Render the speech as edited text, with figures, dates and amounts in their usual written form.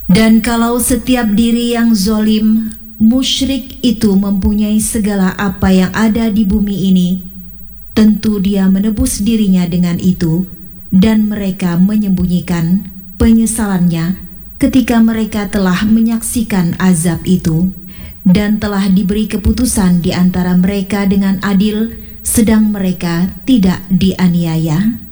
Dan kalau setiap diri yang zolim, musyrik itu mempunyai segala apa yang ada di bumi ini, tentu dia menebus dirinya dengan itu, dan mereka menyembunyikan penyesalannya ketika mereka telah menyaksikan azab itu, dan telah diberi keputusan di antara mereka dengan adil, sedang mereka tidak dianiaya.